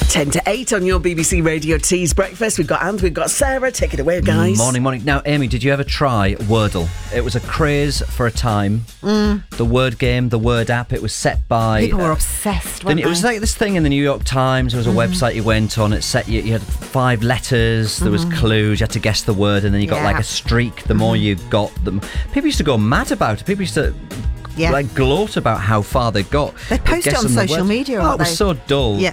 10 to 8 on your BBC Radio Tees Breakfast. We've got Sarah. Take it away, guys. Morning. Now, Amy, did you ever try Wordle? It was a craze for a time. The word game, the word app, it was set by... People were obsessed, weren't they? It was like this thing in the New York Times. There was a website you went on. It set you had 5 letters. There was clues. You had to guess the word, and then you got like a streak. The more you got them. People used to go mad about it. People used to... like gloat about how far they got. They post it on social media. Oh, it was so dull. Yeah.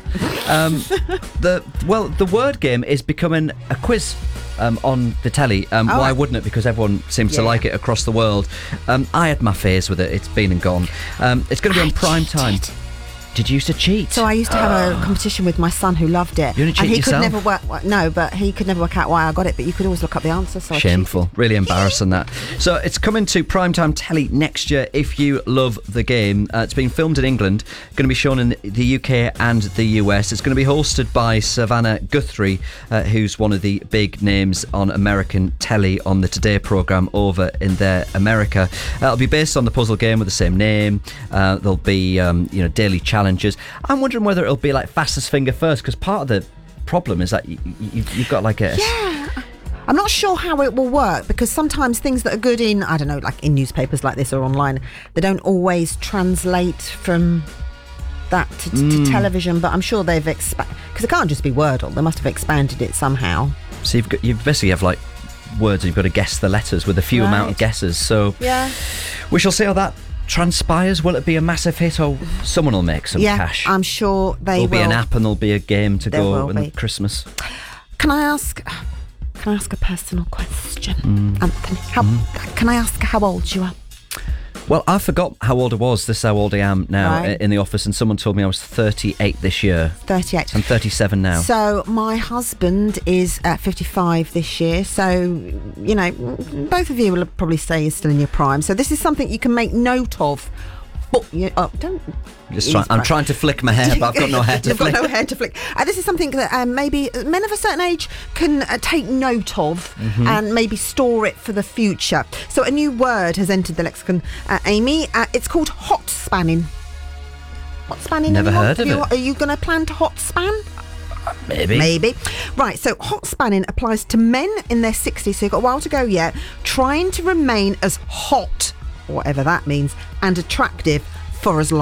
The word game is becoming a quiz on the telly. Why wouldn't it? Because everyone seems to like it across the world. I had my phase with it. It's been and gone. It's going to be on prime time. Did you used to cheat? So I used to have a competition with my son who loved it. You didn't cheat and he yourself? could never work. No, but he could never work out why I got it. But you could always look up the answer. So Shameful. Really embarrassing that. So it's coming to primetime telly next year if you love the game. It's being filmed in England. Going to be shown in the UK and the US. It's going to be hosted by Savannah Guthrie, who's one of the big names on American telly on the Today programme over in America. It'll be based on the puzzle game with the same name. There'll be daily challenges. I'm wondering whether it'll be like fastest finger first, because part of the problem is that you've got like a... Yeah. I'm not sure how it will work, because sometimes things that are good in, I don't know, like in newspapers like this or online, they don't always translate from that to television, but I'm sure they've expanded, because it can't just be Wordle, they must have expanded it somehow. So you basically have like words and you've got to guess the letters with a few amount of guesses, so yeah, we shall see how that transpires. Will it be a massive hit, or someone will make some cash? I'm sure there'll be an app and there'll be a game to go in Christmas. Can I ask a personal question, Anthony? Can I ask how old you are? Well, I forgot how old I was. This is how old I am now in the office, and someone told me I was 38 this year. 38. I'm 37 now. So my husband is 55 this year, so, both of you will probably say you're still in your prime. So this is something you can make note of. I'm trying to flick my hair, but I've got no hair to flick. You've got no hair to flick. This is something that maybe men of a certain age can take note of and maybe store it for the future. So a new word has entered the lexicon, Amy. It's called hot spanning. Hot spanning? Never heard of it. Are you going to plan to hot span? Maybe. Right, so hot spanning applies to men in their 60s, so you've got a while to go yet, trying to remain as hot, whatever that means, and attractive for as long